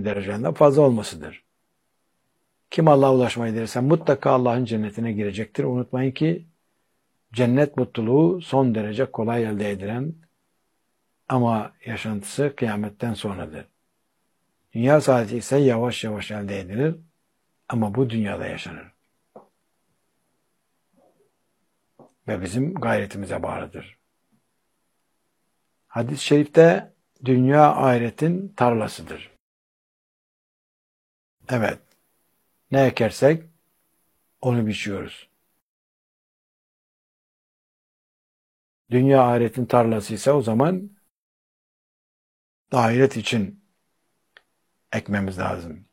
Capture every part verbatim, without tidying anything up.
derecenden fazla olmasıdır. Kim Allah'a ulaşmayı dilerse mutlaka Allah'ın cennetine girecektir. Unutmayın ki cennet mutluluğu son derece kolay elde edilen ama yaşantısı kıyametten sonradır. Dünya saadeti ise yavaş yavaş elde edilir ama bu dünyada yaşanır. Ve bizim gayretimize bağlıdır. Hadis-i şerifte dünya ahiretin tarlasıdır. Evet, ne ekersek onu biçiyoruz. Dünya ahiretin tarlası ise o zaman ahiret için ekmemiz lazım.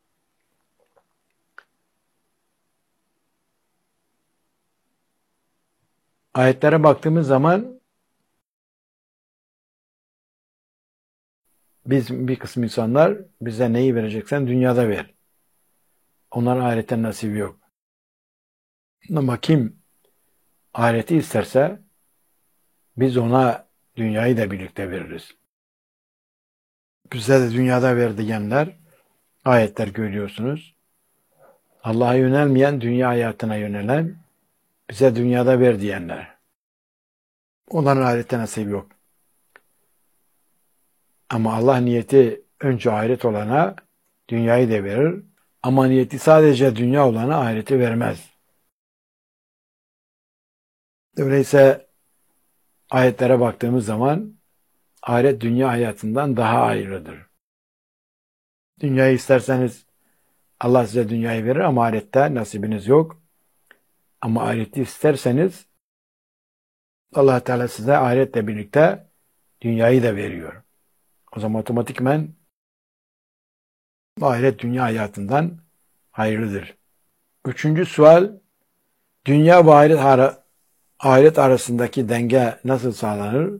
Ayetlere baktığımız zaman biz bir kısım insanlar bize neyi vereceksen dünyada ver. Onların ahiretten nasibi yok. Ama kim ahireti isterse biz ona dünyayı da birlikte veririz. Bize de dünyada ver diyenler ayetler görüyorsunuz. Allah'a yönelmeyen, dünya hayatına yönelen, bize dünyada ver diyenler. Onların ahirette nasibi yok. Ama Allah niyeti önce ahiret olana dünyayı da verir. Ama niyeti sadece dünya olana ahireti vermez. Öyleyse ayetlere baktığımız zaman ahiret dünya hayatından daha ayrıdır. Dünyayı isterseniz Allah size dünyayı verir ama ahirette nasibiniz yok. Ama ahireti isterseniz Allah Teala size ahiretle birlikte dünyayı da veriyor. O zaman otomatikmen ahiret dünya hayatından hayırlıdır. Üçüncü sual, dünya ve ahiret, ara, ahiret arasındaki denge nasıl sağlanır?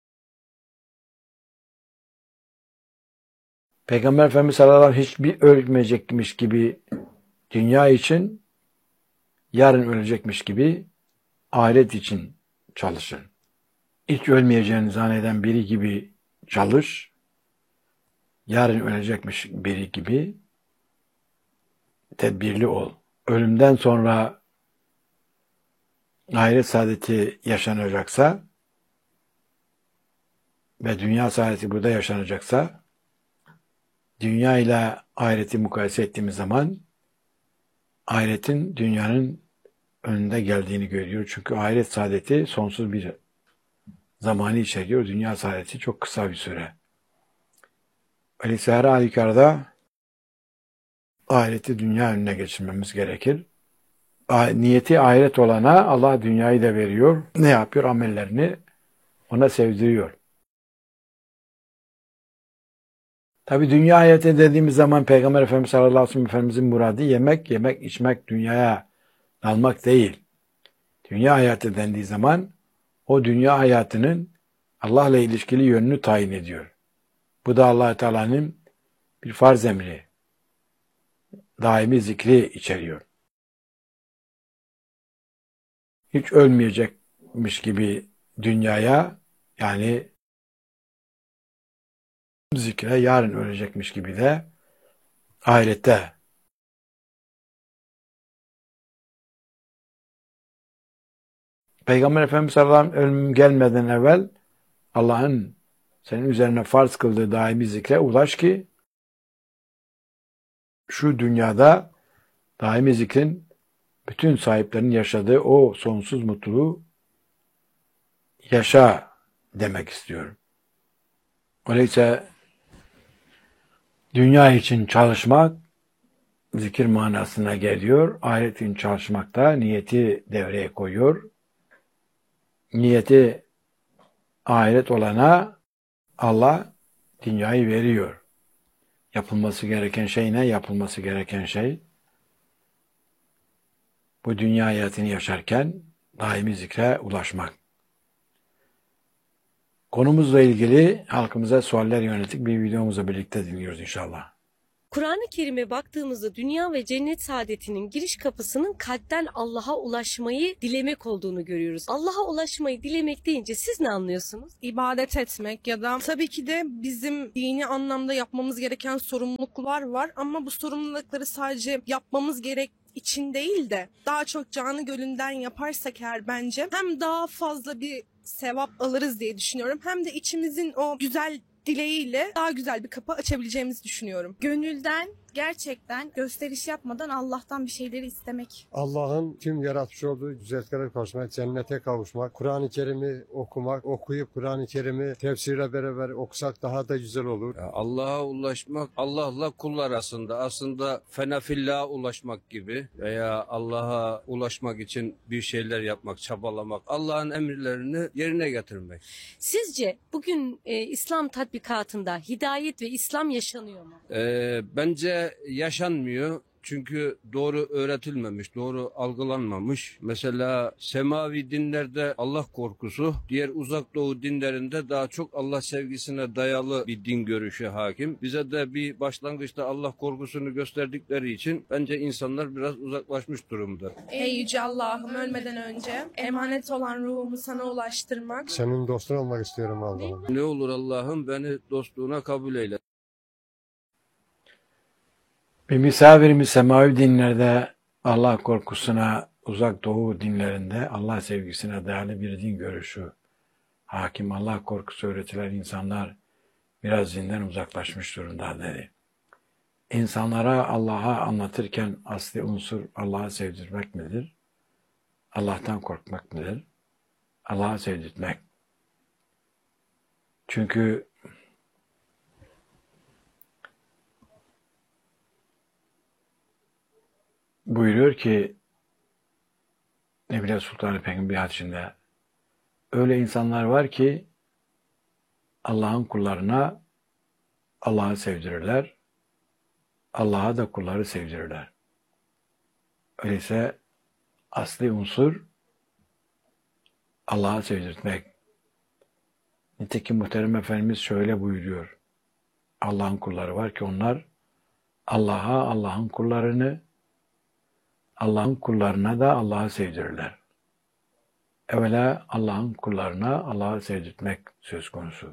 Peygamber Efendimiz sallallahu aleyhi ve sellem hiçbir ölmeyecekmiş gibi dünya için, yarın ölecekmiş gibi ahiret için çalışır. Hiç ölmeyeceğini zanneden biri gibi çalış, yarın ölecekmiş biri gibi tedbirli ol. Ölümden sonra ahiret saadeti yaşanacaksa ve dünya saadeti burada yaşanacaksa, dünya ile ahireti mukayese ettiğimiz zaman ahiretin dünyanın önünde geldiğini görüyor. Çünkü ahiret saadeti sonsuz bir zamanı içeriyor. Dünya saadeti çok kısa bir süre. Öyleyse her halükarda ahireti dünya önüne geçirmemiz gerekir. Niyeti ahiret olana Allah dünyayı da veriyor. Ne yapıyor? Amellerini ona sevdiriyor. Tabi dünya hayatı dediğimiz zaman Peygamber Efendimiz sallallahu aleyhi ve sellem Efendimizin muradı yemek, yemek, içmek, dünyaya dalmak değil. Dünya hayatı dendiği zaman o dünya hayatının Allah'la ilişkili yönünü tayin ediyor. Bu da Allah Teala'nın bir farz emri, daimi zikri içeriyor. Hiç ölmeyecekmiş gibi dünyaya, yani zikre, yarın ölecekmiş gibi de ahirette. Peygamber Efendimiz sallallahu aleyhi ve sellem ölüm gelmeden evvel Allah'ın senin üzerine farz kıldığı daimi zikre ulaş ki şu dünyada daimi zikrin bütün sahiplerinin yaşadığı o sonsuz mutluluğu yaşa demek istiyorum. Öyleyse dünya için çalışmak zikir manasına geliyor. Ahiret için çalışmak da niyeti devreye koyuyor. Niyeti ahiret olana Allah dünyayı veriyor. Yapılması gereken şey ne? Yapılması gereken şey bu dünya hayatını yaşarken daimi zikre ulaşmak. Konumuzla ilgili halkımıza sualler yönelik bir videomuzu birlikte dinliyoruz inşallah. Kur'an-ı Kerim'e baktığımızda dünya ve cennet saadetinin giriş kapısının kalpten Allah'a ulaşmayı dilemek olduğunu görüyoruz. Allah'a ulaşmayı dilemek deyince siz ne anlıyorsunuz? İbadet etmek ya da tabii ki de bizim dini anlamda yapmamız gereken sorumluluklar var ama bu sorumlulukları sadece yapmamız gerek için değil de daha çok canı gönülden yaparsak eğer bence hem daha fazla bir sevap alırız diye düşünüyorum hem de içimizin o güzel dileğiyle daha güzel bir kapı açabileceğimizi düşünüyorum. Gönülden gerçekten gösteriş yapmadan Allah'tan bir şeyleri istemek. Allah'ın tüm yaratmış olduğu güzelliklere kavuşmak, cennete kavuşmak, Kur'an-ı Kerim'i okumak, okuyup Kur'an-ı Kerim'i tefsirle beraber okusak daha da güzel olur. Allah'a ulaşmak, Allah'la kul arasında aslında fenafillah'a ulaşmak gibi veya Allah'a ulaşmak için bir şeyler yapmak, çabalamak, Allah'ın emirlerini yerine getirmek. Sizce bugün e, İslam tatbikatında hidayet ve İslam yaşanıyor mu? Ee, bence yaşanmıyor. Çünkü doğru öğretilmemiş, doğru algılanmamış. Mesela semavi dinlerde Allah korkusu, diğer uzak doğu dinlerinde daha çok Allah sevgisine dayalı bir din görüşü hakim. Bize de bir başlangıçta Allah korkusunu gösterdikleri için bence insanlar biraz uzaklaşmış durumda. Ey Yüce Allah'ım, ölmeden önce emanet olan ruhumu sana ulaştırmak. Senin dostun olmak istiyorum Allah'ım. Ne olur Allah'ım beni dostluğuna kabul eyle. Bir misafirimiz semavi dinlerde Allah korkusuna, uzak doğu dinlerinde Allah sevgisine dayalı bir din görüşü hakim. Allah korkusu öğretilen insanlar biraz dinden uzaklaşmış durumda dedi. İnsanlara Allah'a anlatırken asli unsur Allah'a sevdirmek midir? Allah'tan korkmak mıdır? Allah'a sevdirmek. Çünkü buyuruyor ki Nebile Sultan Efendim bir hadisinde öyle insanlar var ki Allah'ın kullarına Allah'ı sevdirirler, Allah'a da kulları sevdirirler. Öyleyse asli unsur Allah'a sevdirtmek. Nitekim Muhterem Efendimiz şöyle buyuruyor. Allah'ın kulları var ki onlar Allah'a, Allah'ın kullarını, Allah'ın kullarına da Allah'ı sevdirirler. Evvela Allah'ın kullarına Allah'ı sevdirtmek söz konusu.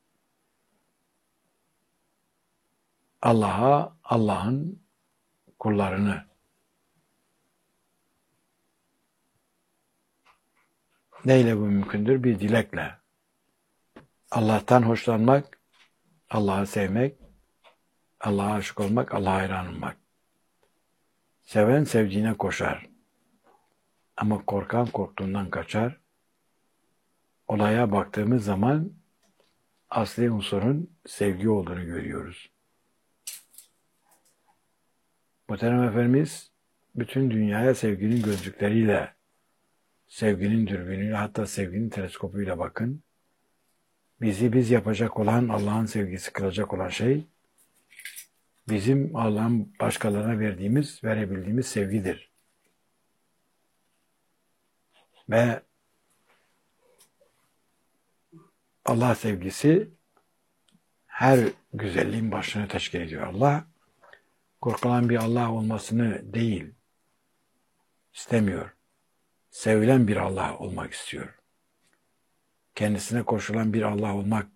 Allah'a, Allah'ın kullarını. Neyle bu mümkündür? Bir dilekle. Allah'tan hoşlanmak, Allah'ı sevmek, Allah'a aşık olmak, Allah'a hayran olmak. Seven sevdiğine koşar. Ama korkan korktuğundan kaçar. Olaya baktığımız zaman asli unsurun sevgi olduğunu görüyoruz. Muhterem Efendimiz bütün dünyaya sevginin gözlükleriyle, sevginin dürbünüyle, hatta sevginin teleskopuyla bakın. Bizi biz yapacak olan, Allah'ın sevgisi kılacak olan şey, bizim Allah'ın başkalarına verdiğimiz, verebildiğimiz sevgidir. Ve Allah sevgisi her güzelliğin başını teşkil ediyor. Allah, korkulan bir Allah olmasını değil, istemiyor. Sevilen bir Allah olmak istiyor. Kendisine koşulan bir Allah olmak,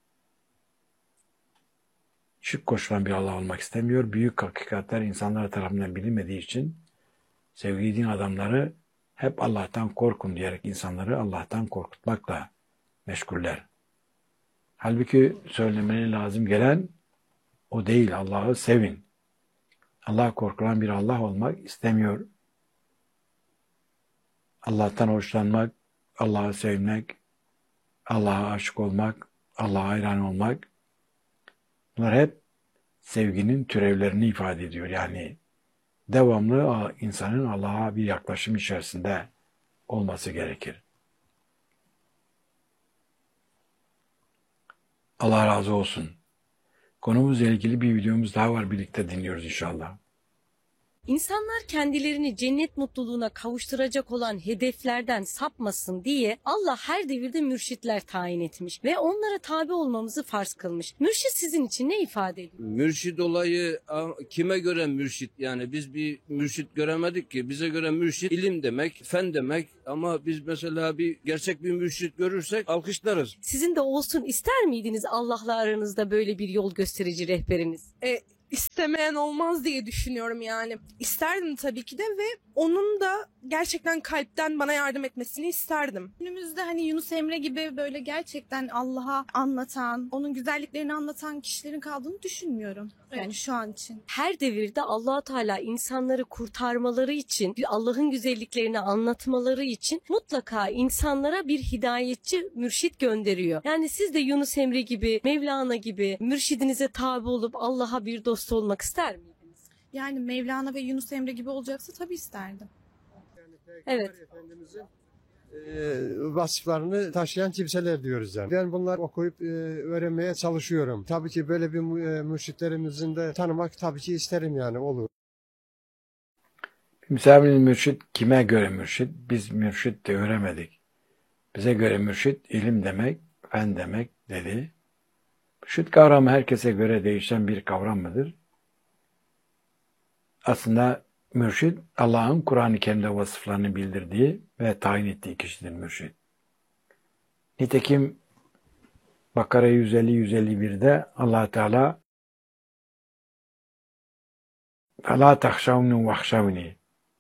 şirk koşulan bir Allah olmak istemiyor. Büyük hakikatler insanlar tarafından bilinmediği için sevgili din adamları hep Allah'tan korkun diyerek insanları Allah'tan korkutmakla meşguller. Halbuki söylemeleri lazım gelen o değil. Allah'ı sevin. Allah korkulan bir Allah olmak istemiyor. Allah'tan hoşlanmak, Allah'ı sevmek, Allah'a aşık olmak, Allah'a hayran olmak, bunlar hep sevginin türevlerini ifade ediyor. Yani devamlı insanın Allah'a bir yaklaşım içerisinde olması gerekir. Allah razı olsun. Konumuzla ilgili bir videomuz daha var, birlikte dinliyoruz inşallah. İnsanlar kendilerini cennet mutluluğuna kavuşturacak olan hedeflerden sapmasın diye Allah her devirde mürşitler tayin etmiş ve onlara tabi olmamızı farz kılmış. Mürşit sizin için ne ifade ediyor? Mürşid olayı kime göre mürşit? Yani biz bir mürşit göremedik ki. Bize göre mürşit ilim demek, fen demek ama biz mesela bir gerçek bir mürşit görürsek alkışlarız. Sizin de olsun ister miydiniz Allah'la aranızda böyle bir yol gösterici rehberiniz? E, istemeyen olmaz diye düşünüyorum yani. İsterdim tabii ki de ve onun da gerçekten kalpten bana yardım etmesini isterdim. Günümüzde hani Yunus Emre gibi böyle gerçekten Allah'a anlatan, onun güzelliklerini anlatan kişilerin kaldığını düşünmüyorum. Yani şu an için. Her devirde Allah Teala insanları kurtarmaları için, Allah'ın güzelliklerini anlatmaları için mutlaka insanlara bir hidayetçi mürşit gönderiyor. Yani siz de Yunus Emre gibi, Mevlana gibi mürşidinize tabi olup Allah'a bir dost olmak ister miydiniz? Yani Mevlana ve Yunus Emre gibi olacaksa tabii isterdim. Evet. Efendimizin e, vasıflarını taşıyan kimseler diyoruz yani. Ben bunlar okuyup e, öğrenmeye çalışıyorum. Tabii ki böyle bir e, mürşitlerimizin de tanımak tabii ki isterim yani olur. Misafirinin mürşit kime göre mürşit? Biz mürşit de öğremedik. Bize göre mürşit ilim demek, fen demek dedi. Mürşit kavramı herkese göre değişen bir kavram mıdır? Aslında mürşit Allah'ın Kur'an-ı Kerim'de vasıflarını bildirdiği ve tayin ettiği kişidir mürşit. Nitekim Bakara yüz elli yüz elli bir'de Allah Teala فَلَا تَخْشَوْنُ وَخْشَوْنِي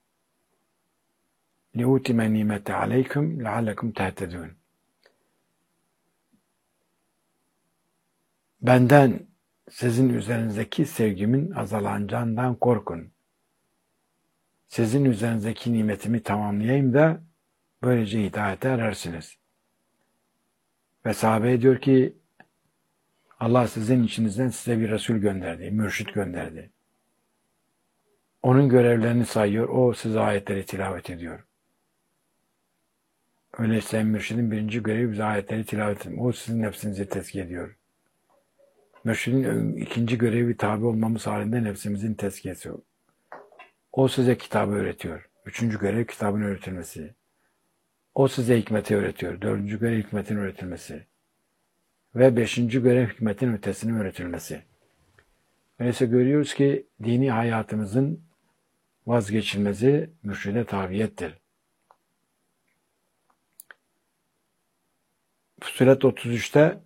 لِيُوتِمَ نِيمَةَ عَلَيْكُمْ لَعَلَّكُمْ تَهْتَدُونَ Benden sizin üzerinizdeki sevgimin azalacağından korkun. Sizin üzerinizdeki nimetimi tamamlayayım da böylece hidayete erersiniz. Ve sahabe diyor ki Allah sizin içinizden size bir Resul gönderdi, mürşit gönderdi. Onun görevlerini sayıyor, o size ayetleri tilavet ediyor. Öyleyse mürşidin birinci görevi bize ayetleri tilavet etmek. O sizin nefsinizi tezkiye ediyor. Mürşidin ikinci görevi tabi olmamız halinde nefsimizin tezkiyesi. O size kitabı öğretiyor. Üçüncü görev kitabın öğretilmesi. O size hikmeti öğretiyor. Dördüncü görev hikmetin öğretilmesi. Ve beşinci görev hikmetin ötesinin öğretilmesi. Öyleyse görüyoruz ki dini hayatımızın vazgeçilmezi mürşide tabiyettir. Fussilet otuz üç'te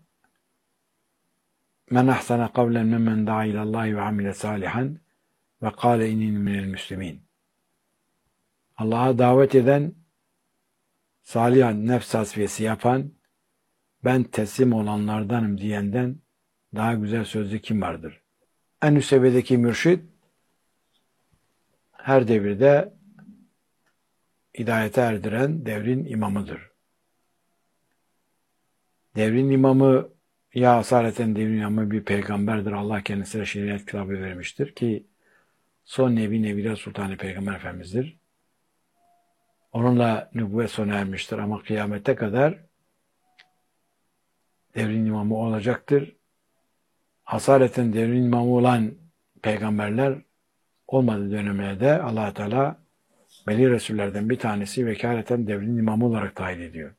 Men ahsana kavlen memmen da'a ilallahi ve amile salihan ve kâle inni minel müslimin. Allah'a davet eden, salih nefs hasfiyesi yapan, ben teslim olanlardanım diyenden daha güzel sözlü kim vardır? En üst seviyedeki mürşid her devirde hidayete erdiren devrin imamıdır. Devrin imamı ya asaleten devrin imamı bir peygamberdir. Allah kendisine şeriat kitabı vermiştir ki son nebi Nebiler Sultanı Peygamber Efendimiz'dir. Onunla nübüvvet sona ermiştir ama kıyamete kadar devrin imamı olacaktır. Asaleten devrin imamı olan peygamberler olmadığı dönemlerde Allah Teala veli Resullerden bir tanesi vekaleten devrin imamı olarak tayin ediyor.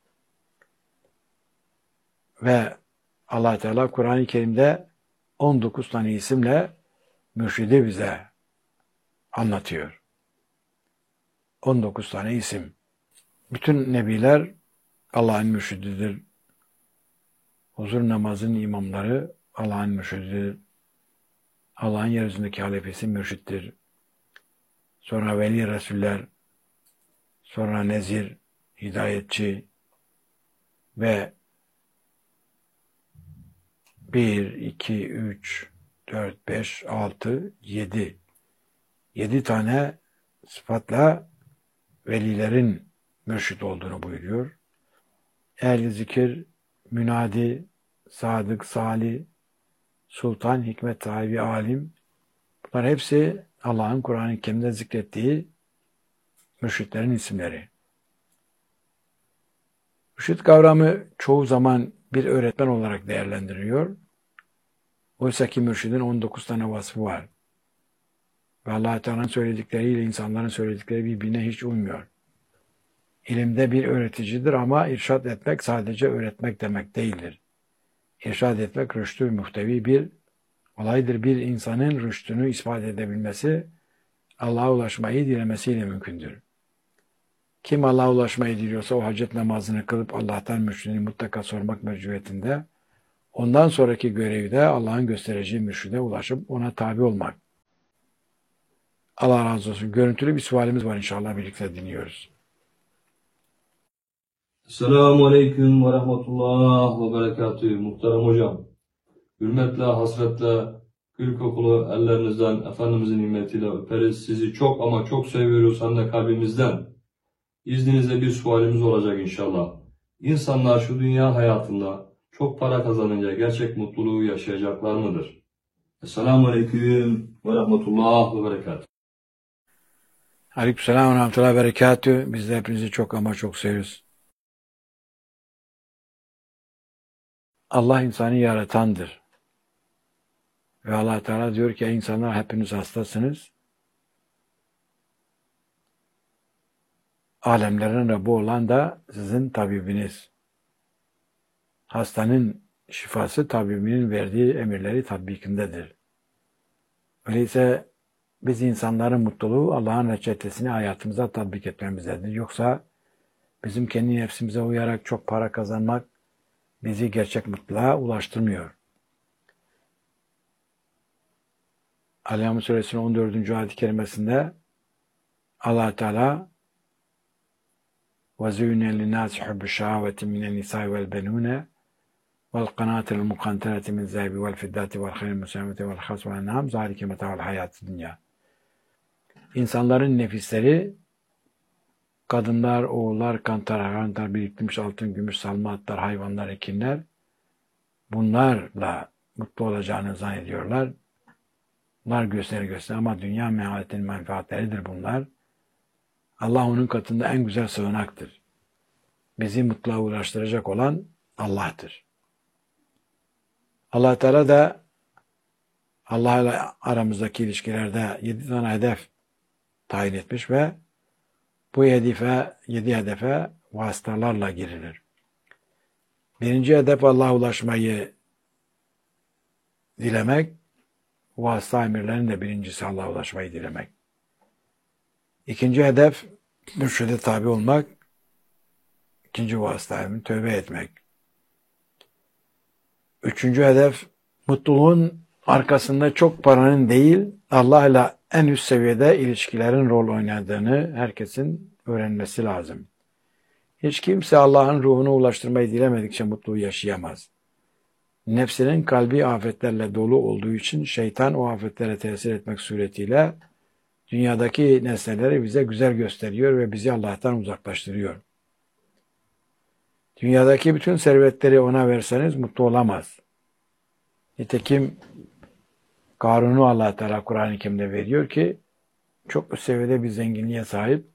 Ve Allah Teala Kur'an-ı Kerim'de on dokuz tane isimle mürşidi bize anlatıyor. on dokuz tane isim. Bütün nebiler Allah'ın mürşididir. Huzur namazının imamları Allah'ın mürşididir. Allah'ın yeryüzündeki halifesi mürşittir. Sonra veli Resuller, sonra nezir, hidayetçi ve bir, iki, üç, dört, beş, altı, yedi. Yedi tane sıfatla velilerin mürşit olduğunu buyuruyor. Ehl-i zikir, münadi, sadık, salih, sultan, hikmet sahibi, alim. Bunlar hepsi Allah'ın Kur'an-ı Kerim'de zikrettiği mürşitlerin isimleri. Mürşit kavramı çoğu zaman bir öğretmen olarak değerlendiriliyor. Oysa ki mürşidin on dokuz tane vasfı var. Ve Allah Teala'nın söyledikleriyle insanların söyledikleri birbirine hiç uymuyor. İlimde bir öğreticidir ama irşad etmek sadece öğretmek demek değildir. İrşad etmek rüştü muhtevi bir olaydır. Bir insanın rüştünü ispat edebilmesi Allah'a ulaşmayı dilemesiyle mümkündür. Kim Allah'a ulaşmayı diliyorsa o hacet namazını kılıp Allah'tan mürşidini mutlaka sormak mecburiyetinde. Ondan sonraki görevi de Allah'ın göstereceği mürşide ulaşıp ona tabi olmak. Allah razı olsun. Görüntülü bir sualimiz var, inşallah birlikte dinliyoruz. Selamun Aleyküm ve Rahmetullah ve Berekatühü. Muhterem hocam, hürmetle, hasretle, gül kokulu ellerinizden Efendimizin nimetiyle öperiz. Sizi çok ama çok seviyoruz hem de kalbimizden. İzninizle bir sualimiz olacak inşallah. İnsanlar şu dünya hayatında çok para kazanınca gerçek mutluluğu yaşayacaklar mıdır? Selamun Aleyküm ve Rahmetullah ve Berekatühü. Aleykümselam ve rahmetullahi ve berekatühü. Biz de hepinizi çok ama çok seviyoruz. Allah insanı yaratandır. Ve Allah Teala diyor ki insanlar hepiniz hastasınız. Alemlerin Rabbi olan da sizin tabibiniz. Hastanın şifası tabibinin verdiği emirleri tatbikindedir. Öyleyse biz insanların mutluluğu Allah'ın reçetesini hayatımıza tatbik etmemizdedir. Yoksa bizim kendi nefsimize uyarak çok para kazanmak bizi gerçek mutluluğa ulaştırmıyor. Aleyham Suresinin on dördüncü ayet-i kerimesinde Allah Teala وَزُيُّنَ لِلنَّاسِ حُبُّ الشَّهَوَةِ مِنَ النِّسَاءِ وَالْبَنُونَ وَالْقَنَاطِرِ الْمُقَنْطَرَةِ مِنَ الذَّهَبِ وَالْفِضَّةِ وَالْخَيْلِ الْمُسَوَّمَةِ وَالْحَرْثِ وَالْأَنْعَامِ ذَلِكَ مَتَاعُ الْحَيَاةِ الدُّنْيَا. İnsanların nefisleri, kadınlar, oğullar, kantar, kantar biriktirmiş altın, gümüş, salma atlar, hayvanlar, ekinler, bunlarla mutlu olacağını zannediyorlar. Bunlar gösteri gösteri ama dünya mehaletinin menfaatleridir bunlar. Allah onun katında en güzel sığınaktır. Bizi mutluluğa ulaştıracak olan Allah'tır. Allah Teala da Allah ile aramızdaki ilişkilerde yedi tane hedef tayin etmiş ve bu hedefe, yedi hedefe vasıtalarla girilir. Birinci hedef Allah'a ulaşmayı dilemek, vasıta emirlerin de birincisi Allah'a ulaşmayı dilemek. İkinci hedef mürşide tabi olmak, ikinci vasıta emir tövbe etmek. Üçüncü hedef mutluluğun arkasında çok paranın değil, Allah ile en üst seviyede ilişkilerin rol oynadığını herkesin öğrenmesi lazım. Hiç kimse Allah'ın ruhuna ulaştırmayı dilemedikçe mutluluğu yaşayamaz. Nefsinin kalbi afetlerle dolu olduğu için şeytan o afetlere tesir etmek suretiyle dünyadaki nesneleri bize güzel gösteriyor ve bizi Allah'tan uzaklaştırıyor. Dünyadaki bütün servetleri ona verseniz mutlu olamaz. Nitekim Karun'u Allah Teala Kur'an-ı Kerim'de veriyor ki çok üst seviyede bir zenginliğe sahip.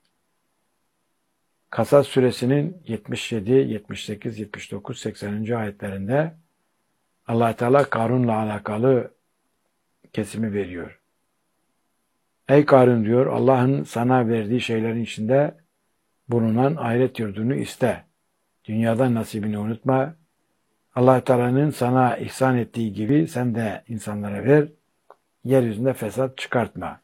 Kasas suresinin yetmiş yedi, yetmiş sekiz, yetmiş dokuz, sekseninci ayetlerinde Allah Teala Karun'la alakalı kesimi veriyor. Ey Karun diyor, Allah'ın sana verdiği şeylerin içinde bulunan ahiret yurdunu iste. Dünyadan nasibini unutma. Allah Teala'nın sana ihsan ettiği gibi sen de insanlara ver. Yeryüzünde fesat çıkartma.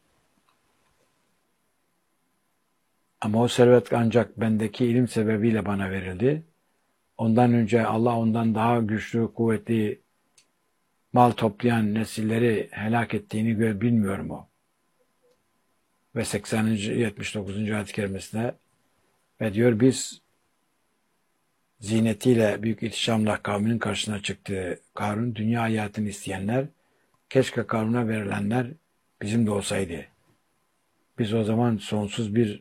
Ama o servet ancak bendeki ilim sebebiyle bana verildi. Ondan önce Allah ondan daha güçlü, kuvvetli mal toplayan nesilleri helak ettiğini gör, bilmiyorum o. Ve sekseninci yetmiş dokuzuncu ayet-i kerimesinde ve diyor biz zinetiyle büyük ihtişamla kavminin karşısına çıktı. Karun dünya hayatını isteyenler, keşke Karun'a verilenler bizim de olsaydı. Biz o zaman sonsuz bir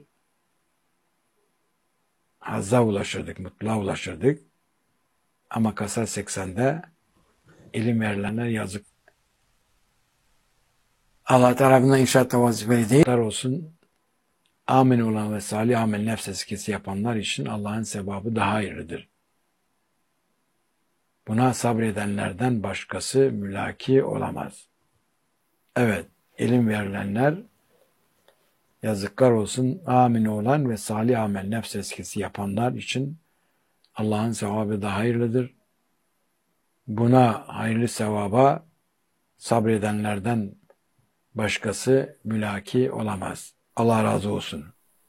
hazza ulaşırdık, mutluluğa ulaşırdık. Ama Kasas seksende ilim verilenler yazık. Allah tarafından inşaatta vazifeli değil. Olsun. Amin olan ve salih amel nefs eskisi yapanlar için Allah'ın sevabı daha hayırlıdır. Buna sabredenlerden başkası mülaki olamaz. Evet, ilim verilenler Yazıklar olsun amin olan ve salih amel nefs eskisi yapanlar için Allah'ın sevabı da hayırlıdır. Buna hayırlı sevaba sabredenlerden başkası mülaki olamaz. Allah razı olsun.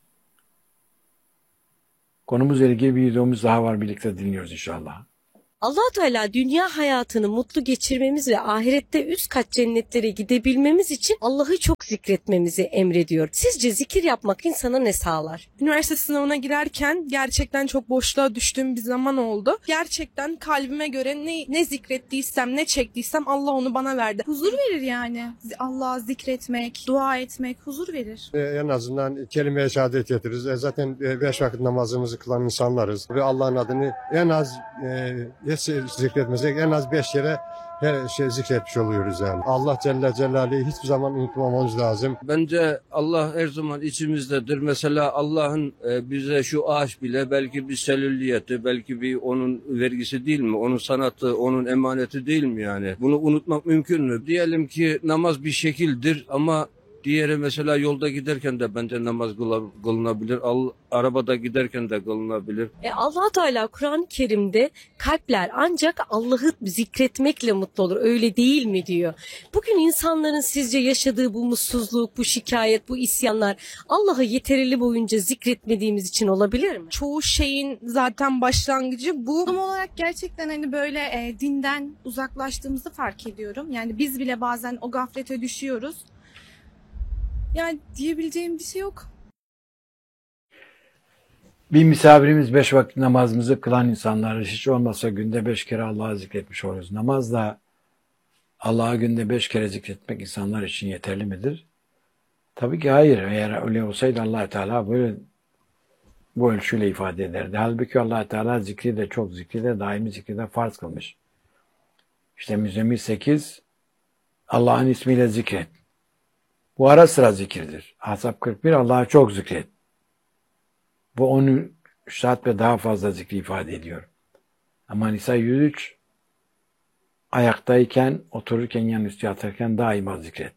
Konumuzla ilgili bir videomuz daha var. Birlikte dinliyoruz inşallah. Allah Teala dünya hayatını mutlu geçirmemiz ve ahirette üst kat cennetlere gidebilmemiz için Allah'ı çok zikretmemizi emrediyor. Sizce zikir yapmak insana ne sağlar? Üniversite sınavına girerken gerçekten çok boşluğa düştüğüm bir zaman oldu. Gerçekten kalbime göre ne, ne zikrettiysem, ne çektiysem Allah onu bana verdi. Huzur verir yani. Allah'a zikretmek, dua etmek huzur verir. E, en azından kelime-i şehadet getiririz. E, zaten e, beş vakit namazımızı kılan insanlarız. Ve Allah'ın adını en az e, zikretmesek en az beş kere her şey zikretmiş oluyoruz yani. Allah Celle Celaluhu'yu hiçbir zaman unutmamamız lazım. Bence Allah her zaman içimizdedir. Mesela Allah'ın e, bize şu ağaç bile belki bir selüliyeti, belki bir onun vergisi değil mi? Onun sanatı, onun emaneti değil mi yani? Bunu unutmak mümkün mü? Diyelim ki namaz bir şekildir ama diğeri mesela yolda giderken de bence namaz kıla- kılınabilir. Al, arabada giderken de kılınabilir. E Allah Teala Kur'an-ı Kerim'de kalpler ancak Allah'ı zikretmekle mutlu olur. Öyle değil mi diyor. Bugün insanların sizce yaşadığı bu mutsuzluk, bu şikayet, bu isyanlar Allah'ı yeterli boyunca zikretmediğimiz için olabilir mi? Çoğu şeyin zaten başlangıcı bu. Toplum olarak gerçekten hani böyle e, dinden uzaklaştığımızı fark ediyorum. Yani biz bile bazen o gaflete düşüyoruz. Yani diyebileceğim bir şey yok. Bir misafirimiz beş vakit namazımızı kılan insanları hiç olmazsa günde beş kere Allah'ı zikretmiş oluyoruz. Namazla Allah'ı günde beş kere zikretmek insanlar için yeterli midir? Tabii ki hayır. Eğer öyle olsaydı Allah Teala böyle bu ölçüyle ifade ederdi. Halbuki Allah Teala zikri de çok zikri de daimi zikri de farz kılmış. İşte Müzzemmil sekiz Allah'ın ismiyle zikret. Bu ara sıra zikirdir. Ahzab kırk bir Allah'ı çok zikret. Bu on üç saat ve daha fazla zikri ifade ediyor. Ama Nisa yüz üç ayaktayken, otururken, yan üstü yatarken daima zikret.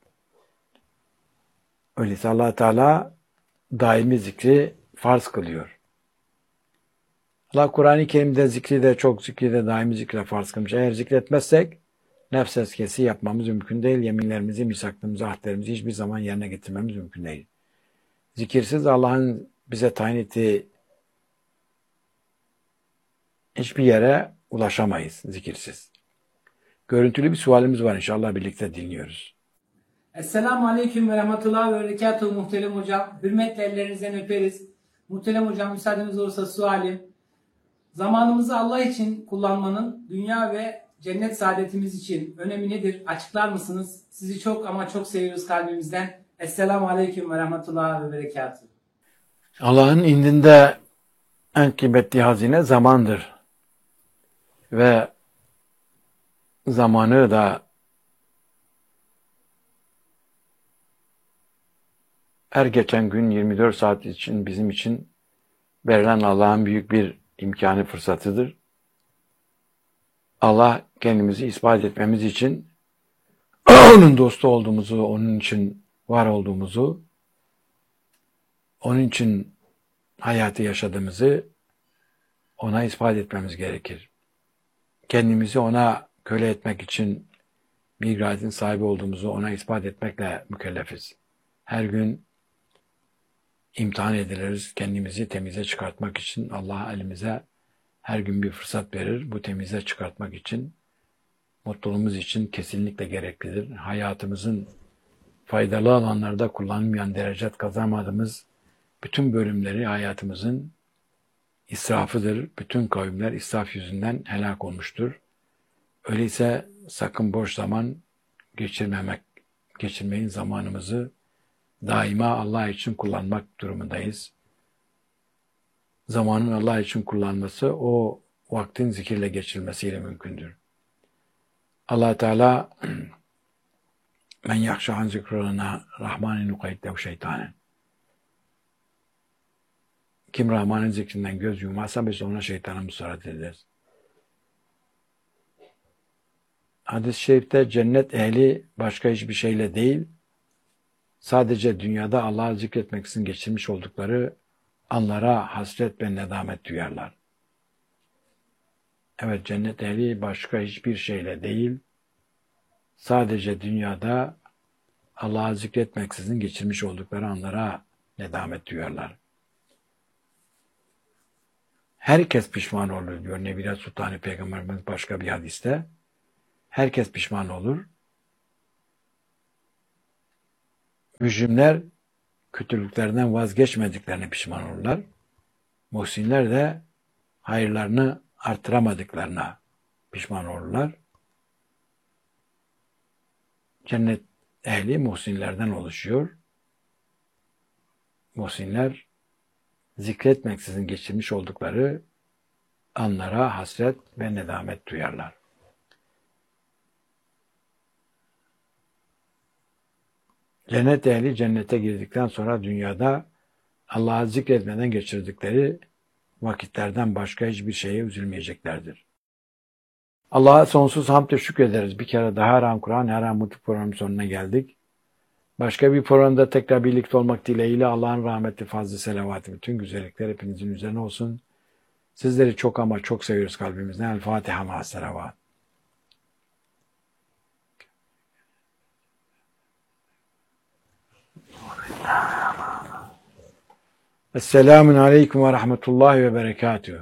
Öyleyse Allah Teala daimi zikri farz kılıyor. Allah Kur'an-ı Kerim'de zikri de çok zikri de daimi zikri farz kılmış. Eğer zikretmezsek nefs eskisi yapmamız mümkün değil. Yeminlerimizi, misaklımızı, ahdlerimizi hiçbir zaman yerine getirmemiz mümkün değil. Zikirsiz Allah'ın bize tayin ettiği hiçbir yere ulaşamayız zikirsiz. Görüntülü bir sualimiz var inşallah birlikte dinliyoruz. Esselamu Aleyküm ve Rahmetullahi ve Berekatuhu muhterem hocam. Hürmetle ellerinizden öperiz. Muhterem hocam müsaadeniz olursa sualim. Zamanımızı Allah için kullanmanın dünya ve cennet saadetimiz için önemi nedir? Açıklar mısınız? Sizi çok ama çok seviyoruz kalbimizden. Esselamu Aleyküm ve Rahmetullahi ve Berekatuhu. Allah'ın indinde en kıymetli hazine zamandır. Ve zamanı da her geçen gün yirmi dört saat için bizim için verilen Allah'ın büyük bir imkanı, fırsatıdır. Allah kendimizi ispat etmemiz için onun dostu olduğumuzu, onun için var olduğumuzu, onun için hayatı yaşadığımızı ona ispat etmemiz gerekir. Kendimizi ona köle etmek için bir iradetin sahibi olduğumuzu ona ispat etmekle mükellefiz. Her gün imtihan ediliriz. Kendimizi temize çıkartmak için Allah elimize her gün bir fırsat verir. Bu temize çıkartmak için, mutluluğumuz için kesinlikle gereklidir. Hayatımızın faydalı alanlarda kullanılmayan, derecet kazanmadığımız bütün bölümleri hayatımızın israfıdır. Bütün kavimler israf yüzünden helak olmuştur. Öyleyse sakın boş zaman geçirmemek, geçirmeyin, zamanımızı daima Allah için kullanmak durumundayız. Zamanın Allah için kullanması o vaktin zikirle geçirilmesiyle mümkündür. Allah Teala men yahşahan zikrana rahmanin nukayddehu şeytanen. Kim Rahman'ın zikrinden göz yumarsa biz ona şeytana musallat ederiz. Hadis-i şerifte cennet ehli başka hiçbir şeyle değil, sadece dünyada Allah'ı zikretmek için geçirmiş oldukları anlara hasret ve nedamet duyarlar. Evet, cennet ehli başka hiçbir şeyle değil, sadece dünyada Allah'ı zikretmeksizin geçirmiş oldukları anlara nedamet duyarlar. Herkes pişman olur diyor Nebile Sultanı Peygamberimiz başka bir hadiste. Herkes pişman olur. Mücrimler kötülüklerden vazgeçmediklerine pişman olurlar. Muhsinler de hayırlarını artıramadıklarına pişman olurlar. Cennet ehli muhsinlerden oluşuyor. Muhsinler zikretmeksizin geçirmiş oldukları anlara hasret ve nedamet duyarlar. Cennet ehli cennete girdikten sonra dünyada Allah'ı zikretmeden geçirdikleri vakitlerden başka hiçbir şeye üzülmeyeceklerdir. Allah'a sonsuz hamd ve şükrederiz. Bir kere daha her an Kur'an, her an mutlu programın sonuna geldik. Başka bir programda tekrar birlikte olmak dileğiyle Allah'ın rahmeti, fazlı selavatı, bütün güzellikler hepinizin üzerine olsun. Sizleri çok ama çok seviyoruz kalbimizden. El Fatiha ma selavat. Esselamun aleyküm ve rahmetullahi ve berekatühü.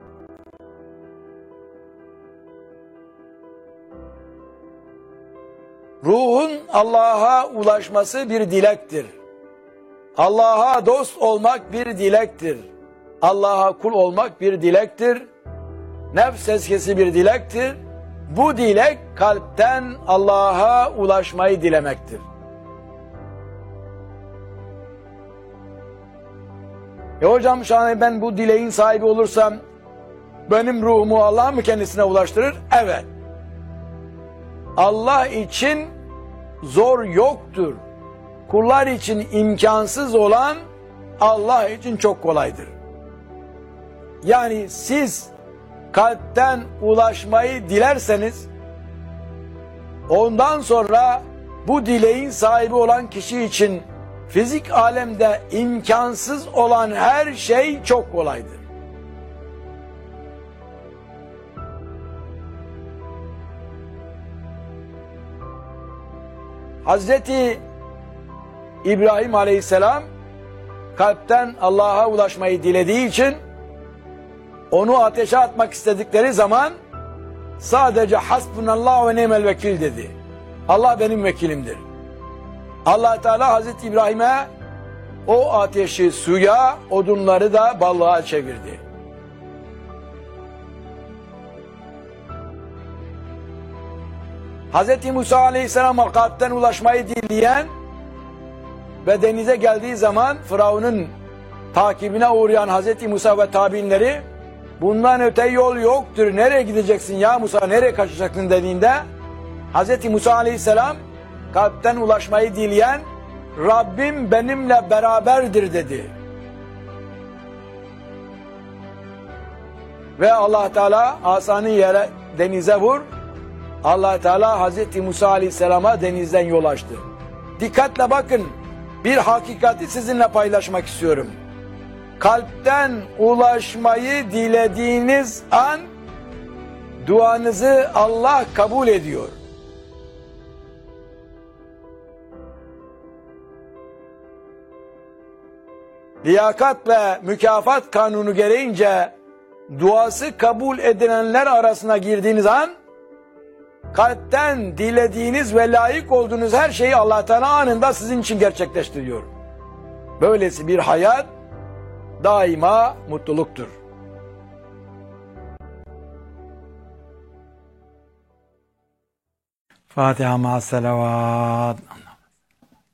Ruhun Allah'a ulaşması bir dilektir. Allah'a dost olmak bir dilektir. Allah'a kul olmak bir dilektir. Nefs tezkiyesi bir dilektir. Bu dilek kalpten Allah'a ulaşmayı dilemektir. E hocam şu an ben bu dileğin sahibi olursam benim ruhumu Allah mı kendisine ulaştırır? Evet. Allah için zor yoktur. Kullar için imkansız olan Allah için çok kolaydır. Yani siz kalpten ulaşmayı dilerseniz ondan sonra bu dileğin sahibi olan kişi için fizik alemde imkansız olan her şey çok kolaydır. Hazreti İbrahim Aleyhisselam kalpten Allah'a ulaşmayı dilediği için onu ateşe atmak istedikleri zaman sadece hasbunallah ve ni'mel vekil dedi. Allah benim vekilimdir. Allah Teala Hazreti İbrahim'e o ateşi suya, odunları da balığa çevirdi. Hazreti Musa Aleyhisselam'a kalpten ulaşmayı dileyen ve denize geldiği zaman Firavun'un takibine uğrayan Hazreti Musa ve tabiinleri bundan öte yol yoktur, nereye gideceksin ya Musa, nereye kaçacaksın dediğinde Hazreti Musa Aleyhisselam kalpten ulaşmayı dileyen Rabbim benimle beraberdir dedi. Ve Allah Teala asanı yere denize vur. Allah Teala Hazreti Musa Aleyhisselam'a denizden yol açtı. Dikkatle bakın, bir hakikati sizinle paylaşmak istiyorum. Kalpten ulaşmayı dilediğiniz an duanızı Allah kabul ediyor. Liyakat ve mükafat kanunu gereğince duası kabul edilenler arasına girdiğiniz an kalpten dilediğiniz ve layık olduğunuz her şeyi Allah Teala anında sizin için gerçekleştiriyor. Böylesi bir hayat daima mutluluktur. Fatiha ma selavat.